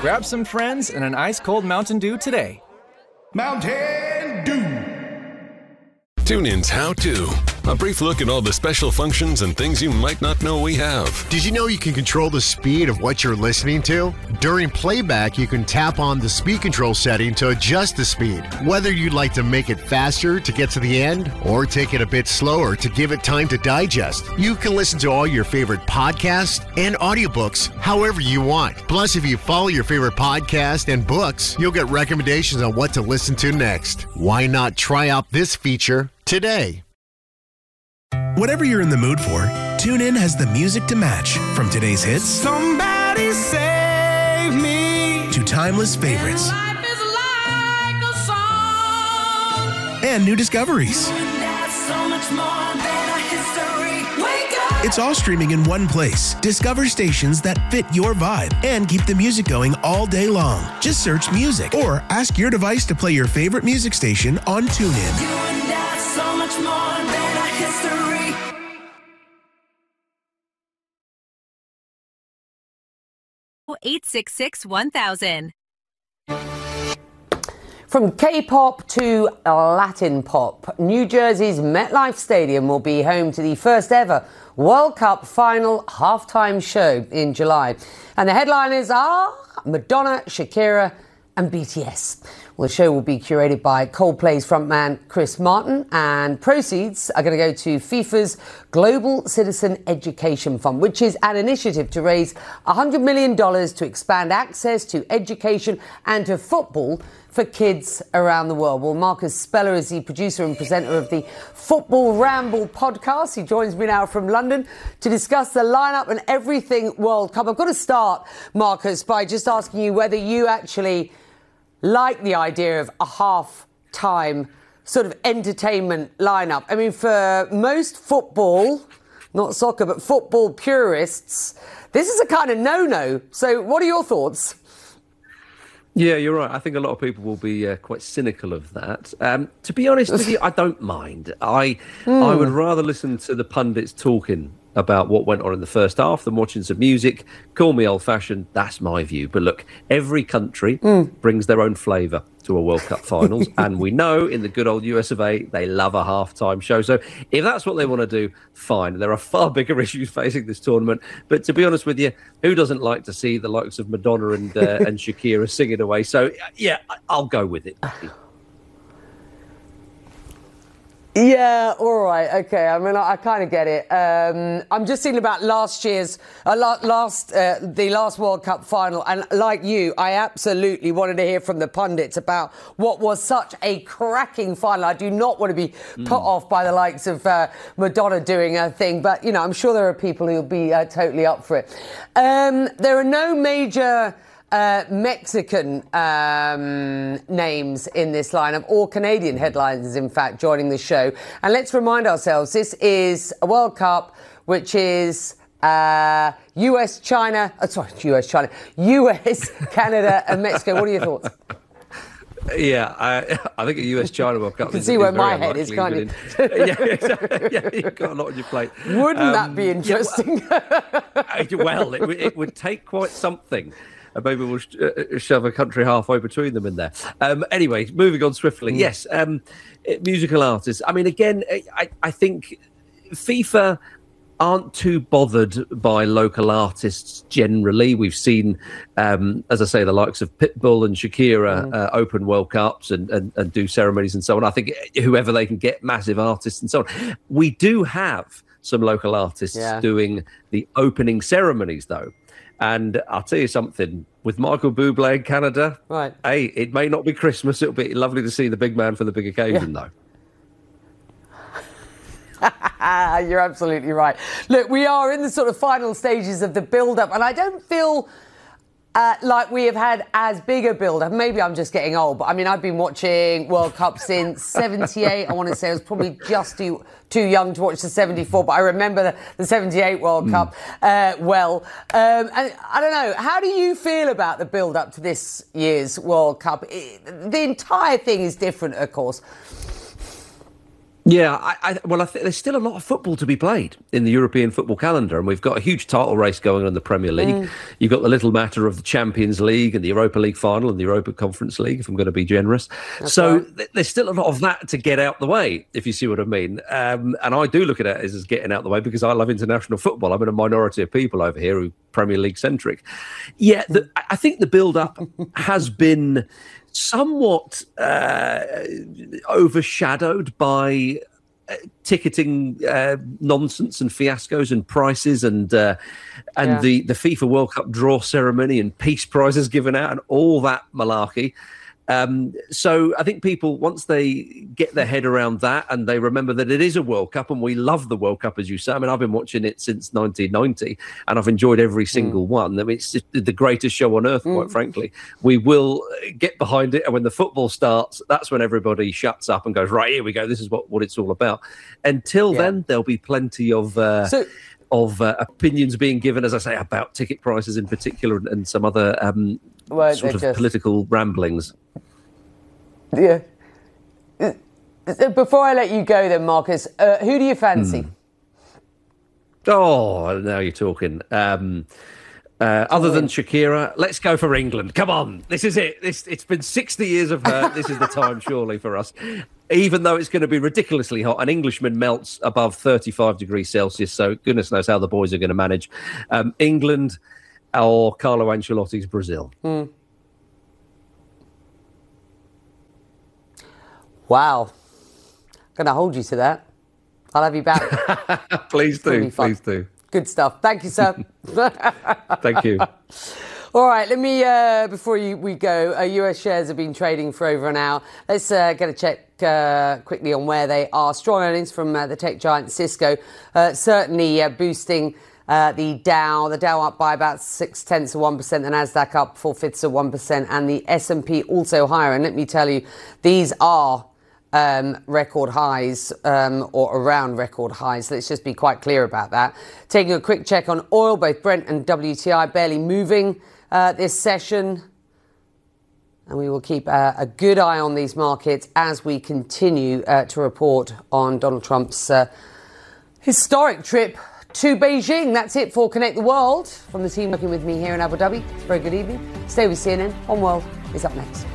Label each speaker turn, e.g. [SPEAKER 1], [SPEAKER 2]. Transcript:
[SPEAKER 1] Grab some friends and an ice-cold Mountain Dew today.
[SPEAKER 2] Mountain Dew.
[SPEAKER 3] TuneIn's How To. A brief look at all the special functions and things you might not know we have.
[SPEAKER 4] Did you know you can control the speed of what you're listening to? During playback, you can tap on the speed control setting to adjust the speed. Whether you'd like to make it faster to get to the end or take it a bit slower to give it time to digest, you can listen to all your favorite podcasts and audiobooks however you want. Plus, if you follow your favorite podcast and books, you'll get recommendations on what to listen to next. Why not try out this feature today?
[SPEAKER 5] Whatever you're in the mood for, TuneIn has the music to match. From today's hits,
[SPEAKER 2] Somebody save me,
[SPEAKER 5] to timeless favorites,
[SPEAKER 2] life is like a song.
[SPEAKER 5] and new discoveries.
[SPEAKER 2] That's so much more than a history. Wake up.
[SPEAKER 5] It's all streaming in one place. Discover stations that fit your vibe and keep the music going all day long. Just search music or ask your device to play your favorite music station on TuneIn.
[SPEAKER 2] You and I, so much more than a history.
[SPEAKER 6] 866-1000.
[SPEAKER 7] From K-pop to Latin pop, New Jersey's MetLife Stadium will be home to the first ever World Cup final halftime show in July. And the headliners are Madonna, Shakira and BTS. Well, the show will be curated by Coldplay's frontman Chris Martin, and proceeds are going to go to FIFA's Global Citizen Education Fund, which is an initiative to raise $100 million to expand access to education and to football for kids around the world. Well, Marcus Speller is the producer and presenter of the Football Ramble podcast. He joins me now from London to discuss the lineup and everything World Cup. I've got to start, Marcus, by just asking you whether you actually like the idea of a half-time sort of entertainment lineup. I mean, for most football, not soccer, but football purists, this is a kind of no-no. So what are your thoughts?
[SPEAKER 8] Yeah, you're right. I think a lot of people will be quite cynical of that. To be honest with you, I don't mind. I would rather listen to the pundits talking about what went on in the first half than watching some music. Call me old-fashioned, that's my view. But look, every country brings their own flavour to a World Cup finals, and we know in the good old US of A, they love a half-time show. So if that's what they want to do, fine. There are far bigger issues facing this tournament. But to be honest with you, who doesn't like to see the likes of Madonna and Shakira singing away? So, yeah, I'll go with it.
[SPEAKER 7] Yeah, all right, okay. I mean, I kind of get it. I'm just thinking about last year's, the last World Cup final, and like you, I absolutely wanted to hear from the pundits about what was such a cracking final. I do not want to be put off by the likes of Madonna doing her thing, but, you know, I'm sure there are people who'll be totally up for it. There are no major Mexican names in this lineup, or Canadian headliners, in fact, joining the show. And let's remind ourselves, this is a World Cup which is US, Canada, and Mexico. What are your thoughts?
[SPEAKER 8] Yeah, I think a US-China World Cup.
[SPEAKER 7] You can see where my head is, can't you?
[SPEAKER 8] Yeah, you've got a lot on your plate.
[SPEAKER 7] Wouldn't that be interesting?
[SPEAKER 8] Well, it would take quite something. Maybe we'll shove a country halfway between them in there. Anyway, moving on swiftly. Yes, musical artists. I mean, again, I think FIFA aren't too bothered by local artists generally. We've seen, as I say, the likes of Pitbull and Shakira open World Cups and do ceremonies and so on. I think whoever they can get, massive artists and so on. We do have some local artists doing the opening ceremonies, though. And I'll tell you something, with Michael Bublé in Canada,
[SPEAKER 7] right?
[SPEAKER 8] Hey, it may not be Christmas. It'll be lovely to see the big man for the big occasion, though.
[SPEAKER 7] You're absolutely right. Look, we are in the sort of final stages of the build-up, and I don't feel like we have had as big a build-up. Maybe I'm just getting old, but I mean, I've been watching World Cup since 78. I want to say I was probably just too young to watch the 74, but I remember the 78 World Cup well. And I don't know, how do you feel about the build-up to this year's World Cup? The entire thing is different, of course.
[SPEAKER 8] Yeah, I think there's still a lot of football to be played in the European football calendar, and we've got a huge title race going on in the Premier League. You've got the little matter of the Champions League and the Europa League final and the Europa Conference League, if I'm going to be generous. There's still a lot of that to get out the way, if you see what I mean. And I do look at it as getting out the way because I love international football. I'm in a minority of people over here who are Premier League centric. Yeah, I think the build-up has been somewhat overshadowed by ticketing nonsense and fiascos and prices and the FIFA World Cup draw ceremony and peace prizes given out and all that malarkey. So I think people, once they get their head around that and they remember that it is a World Cup and we love the World Cup, as you say. I mean, I've been watching it since 1990 and I've enjoyed every single one. I mean, it's just the greatest show on earth, quite frankly. We will get behind it. And when the football starts, that's when everybody shuts up and goes, right, here we go. This is what it's all about. Until then, there'll be plenty of opinions being given, as I say, about ticket prices in particular and some other sort of political ramblings.
[SPEAKER 7] Yeah. Before I let you go then, Marcus, who do you fancy?
[SPEAKER 8] Oh, now you're talking. Other than Shakira, let's go for England. Come on, this is it. It's been 60 years of her. This is the time, surely, for us. Even though it's going to be ridiculously hot, an Englishman melts above 35 degrees Celsius, so goodness knows how the boys are going to manage. England or Carlo Ancelotti's Brazil.
[SPEAKER 7] Wow. I'm going to hold you to that. I'll have you back.
[SPEAKER 8] Please do. Please do.
[SPEAKER 7] Good stuff. Thank you, sir.
[SPEAKER 8] Thank you.
[SPEAKER 7] All right, let me, before we go, US shares have been trading for over an hour. Let's get a check quickly on where they are. Strong earnings from the tech giant Cisco, certainly boosting the Dow up by about 0.6%, the Nasdaq up 0.4%, and the S&P also higher. And let me tell you, these are record highs or around record highs. Let's just be quite clear about that. Taking a quick check on oil, both Brent and WTI barely moving this session. And we will keep a good eye on these markets as we continue to report on Donald Trump's historic trip to Beijing. That's it for Connect the World. From the team working with me here in Abu Dhabi, it's a very good evening. Stay with CNN. On World is up next.